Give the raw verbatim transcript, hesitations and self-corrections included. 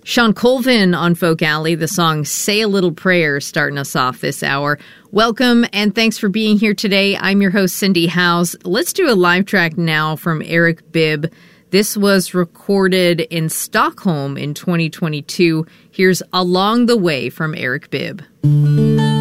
Shawn Colvin on Folk Alley, the song Say a Little Prayer, starting us off this hour. Welcome, and thanks for being here today. I'm your host, Cindy Howes. Let's do a live track now from Eric Bibb. This was recorded in Stockholm in twenty twenty-two. Here's Along the Way from Eric Bibb.